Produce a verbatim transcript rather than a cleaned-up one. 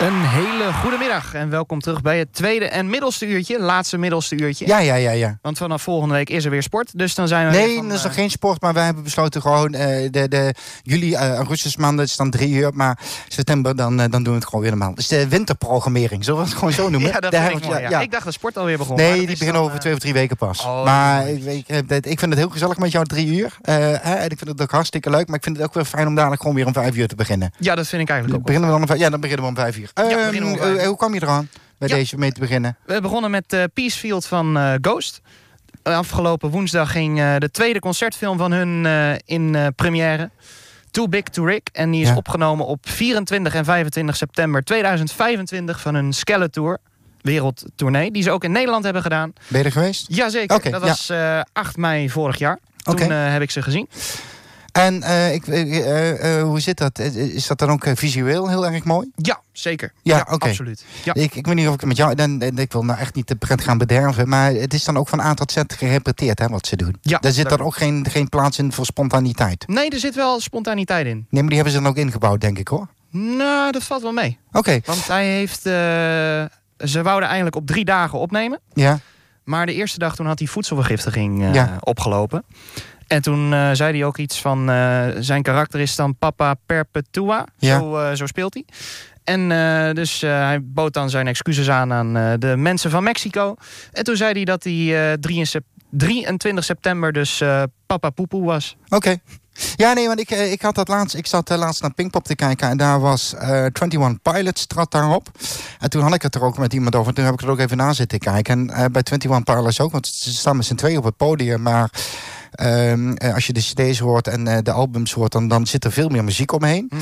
Een hele goede middag en welkom terug bij het tweede en middelste uurtje. Laatste middelste uurtje. Ja, ja, ja, ja. Want vanaf volgende week is er weer sport. Dus dan zijn we Nee, van, dat is nog uh... geen sport, maar wij hebben besloten gewoon uh, de, de juli, uh, augustus maanden is dan drie uur, maar september dan, uh, dan doen we het gewoon weer normaal. Dus de winterprogrammering, zullen we het gewoon zo noemen? Ja, dat de vind her- ik mooi, ja. ja. Ik dacht dat sport alweer begon. Nee, maar die beginnen over uh... twee of drie weken pas. Oh, maar ik, ik, ik vind het heel gezellig met jou drie uur. Uh, hè, en ik vind het ook hartstikke leuk, maar ik vind het ook weer fijn om dadelijk gewoon weer om vijf uur te beginnen. Ja, dat vind ik eigenlijk ook. Beginnen we dan om vijf, ja, dan beginnen we om vijf uur. Ja, Uh, beginnen we om vijf uur. uh, hoe kwam je eraan bij Ja. deze mee te beginnen? We begonnen met uh, Peacefield van uh, Ghost. Afgelopen woensdag ging uh, de tweede concertfilm van hun uh, in uh, première. Too Big to Rick. En die is Ja. opgenomen op vierentwintig en vijfentwintig september tweeduizend vijfentwintig van hun Skelletour. Wereldtournee. Die ze ook in Nederland hebben gedaan. Ben je er geweest? Jazeker. Oké, dat ja. was uh, acht mei vorig jaar. Toen Oké. uh, heb ik ze gezien. En uh, ik, uh, uh, uh, hoe zit dat? Is dat dan ook uh, visueel heel erg mooi? Ja, zeker. Ja, Ja, oké. Okay. absoluut. Ja. Ik, ik weet niet of ik met jou... Dan, ik wil nou echt niet de pret gaan bederven, maar het is dan ook van A tot Z gerepeteerd, hè, wat ze doen. Ja, Daar zit dat- dan ook geen, geen plaats in voor spontaniteit. Nee, er zit wel spontaniteit in. Nee, maar die hebben ze dan ook ingebouwd, denk ik, hoor. Nou, dat valt wel mee. Oké, okay. Want hij heeft... Uh, ze wouden eigenlijk op drie dagen opnemen. Ja. Maar de eerste dag toen had hij voedselvergiftiging uh, Ja. opgelopen. En toen uh, zei hij ook iets van... Uh, zijn karakter is dan Papa Perpetua. Ja. Zo, uh, zo speelt hij. En uh, dus uh, hij bood dan zijn excuses aan aan uh, de mensen van Mexico. En toen zei hij dat hij uh, drieëntwintig september dus uh, Papa Poepoe was. Oké. Okay. Ja, nee, want ik, ik had dat laatst... Ik zat uh, laatst naar Pinkpop te kijken en daar was uh, eenentwintig Pilots trad daarop. En toen had ik het er ook met iemand over. Toen heb ik er ook even na zitten kijken. En uh, bij eenentwintig Pilots ook, want ze staan met z'n tweeën op het podium. Maar um, als je de cd's hoort en uh, de albums hoort, dan, dan zit er veel meer muziek omheen. Mm.